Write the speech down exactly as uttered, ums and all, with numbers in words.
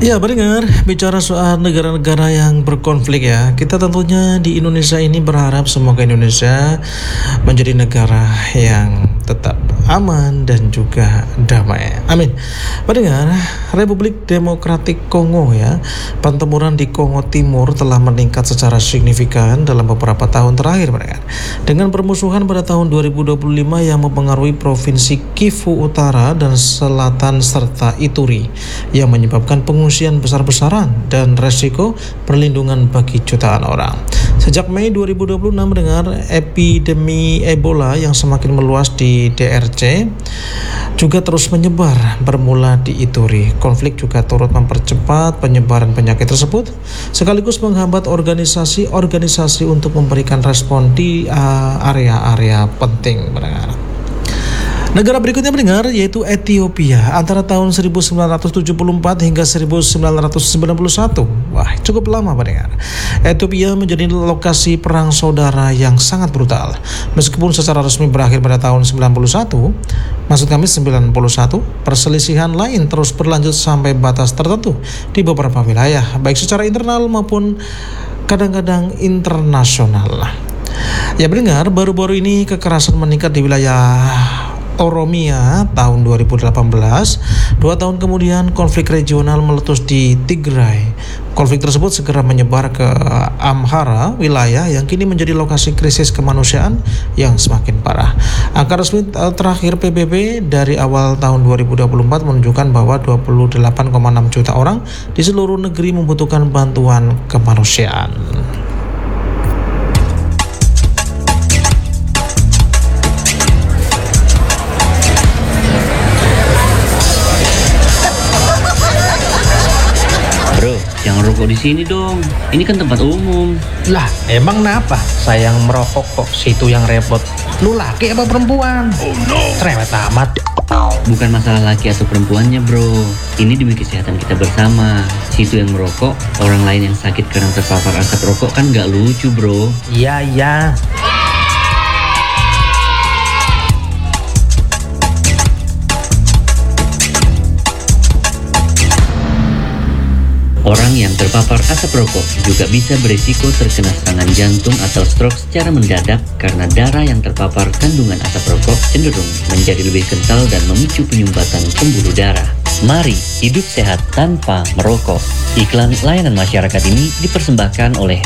Ya, pendengar, bicara soal negara-negara yang berkonflik ya, kita tentunya di Indonesia ini berharap semoga Indonesia menjadi negara yang tetap aman dan juga damai. Amin. Pendengar, Republik Demokratik Kongo ya, pertempuran di Kongo Timur telah meningkat secara signifikan dalam beberapa tahun terakhir, pendengar. Dengan permusuhan pada tahun dua ribu dua puluh lima yang mempengaruhi provinsi Kivu Utara dan Selatan serta Ituri yang menyebabkan pengungsian besar-besaran dan resiko perlindungan bagi jutaan orang. Sejak Mei dua ribu dua puluh enam, mendengar epidemi Ebola yang semakin meluas di D R C juga terus menyebar bermula di Ituri. Konflik juga turut mempercepat penyebaran penyakit tersebut sekaligus menghambat organisasi-organisasi untuk memberikan respon di uh, area-area penting, mendengar. Negara berikutnya, mendengar, yaitu Ethiopia antara tahun seribu sembilan ratus tujuh puluh empat hingga seribu sembilan ratus sembilan puluh satu. Wah, cukup lama, mendengar. Ethiopia menjadi lokasi perang saudara yang sangat brutal. Meskipun secara resmi berakhir pada tahun sembilan puluh satu, maksud kami sembilan puluh satu, perselisihan lain terus berlanjut sampai batas tertentu di beberapa wilayah, baik secara internal maupun kadang-kadang internasional. Ya, mendengar, baru-baru ini kekerasan meningkat di wilayah Oromia tahun dua ribu delapan belas. Dua tahun kemudian konflik regional meletus di Tigray. Konflik tersebut segera menyebar ke Amhara, wilayah yang kini menjadi lokasi krisis kemanusiaan yang semakin parah. Angka resmi terakhir P B B dari awal tahun dua ribu dua puluh empat menunjukkan bahwa dua puluh delapan koma enam juta orang di seluruh negeri membutuhkan bantuan kemanusiaan. Jangan rokok di sini dong. Ini kan tempat umum. Lah, emang kenapa? Saya yang merokok kok, situ yang repot. Lu laki apa perempuan? Oh no. Cerewet amat. Bukan masalah laki atau perempuannya, bro. Ini demi kesehatan kita bersama. Situ yang merokok, orang lain yang sakit karena terpapar asap rokok kan gak lucu, bro. Iya, iya. Orang yang terpapar asap rokok juga bisa berisiko terkena serangan jantung atau stroke secara mendadak karena darah yang terpapar kandungan asap rokok cenderung menjadi lebih kental dan memicu penyumbatan pembuluh darah. Mari hidup sehat tanpa merokok. Iklan layanan masyarakat ini dipersembahkan oleh